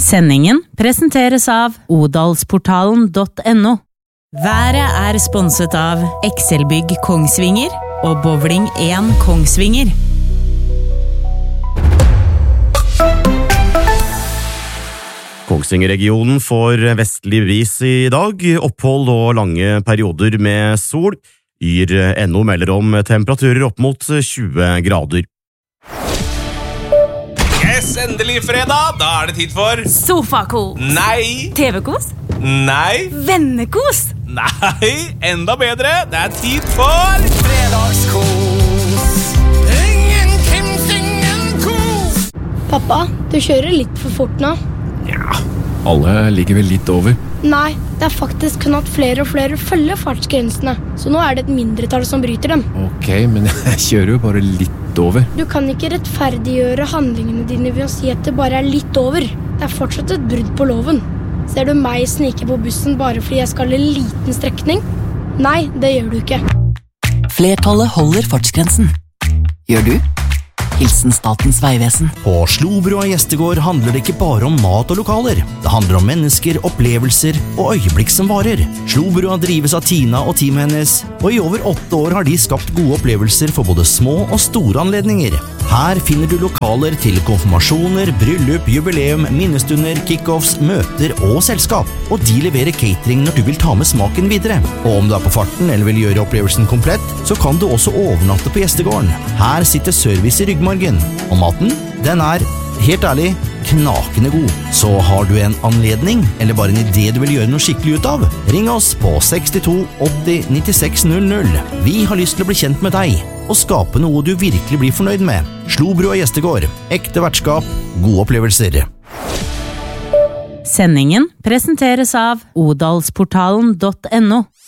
Sendingen presenteres av odalsportalen.no. Været sponset av Excelbygg Kongsvinger og Bowling 1 Kongsvinger. Kongsvinger-regionen får vestlig bris i dag, opphold og lange perioder med sol. Yr.no melder om temperaturer opp mot 20 grader. Yes, endelig fredag! Da det tid for Sofakos. Nei. TV-kos. Nei. Vennekos. Nei, enda bedre. Det tid for fredagskos. Ingen Kims, ingen kos. Pappa, du kjører litt for fort nå. Ja, alle ligger vel litt over. Nei, det faktisk kun at flere og flere følger fartsgrensene. Så nå det et mindretall som bryter dem. Ok, men jeg kjører jo bare litt over. Du kan ikke rettferdiggjøre handlingene dine ved å si at det bare litt over. Det fortsatt et brudd på loven. Ser du meg snike på bussen bare fordi jeg skal en liten strekning? Nei, det gjør du ikke. Flertallet holder fartsgrensen. Gjør du? Hilsen Statens Vegvesen. På Slobrua Gjestegård handler det ikke bare om mat og lokaler. Det handler om mennesker, opplevelser og øyeblikk som varer. Slobrua drives av Tina og teamet hennes, og i over 8 år har de skapt gode opplevelser for både små og store anledninger. Her finner du lokaler til konfirmasjoner, bryllup, jubileum, minnestunder, kickoffs, møter og selskap. Og de leverer catering når du vil ta med smaken videre. Og om du på farten eller vil gjøre opplevelsen komplett, så kan du også overnatte på gjestegården. Her sitter service i ryggmargen. Og maten, den helt ærlig, knakende god. Så har du en anledning, eller bare en idé du vil gjøre noe skikkelig ut av, ring oss på 62 80 96 00. Vi har lyst til å bli kjent med deg, og skape noe du virkelig blir fornøyd med. Slobrua Gjestegård. Ekte vertskap, gode opplevelser. Sendingen presenteres av odalsportalen.no.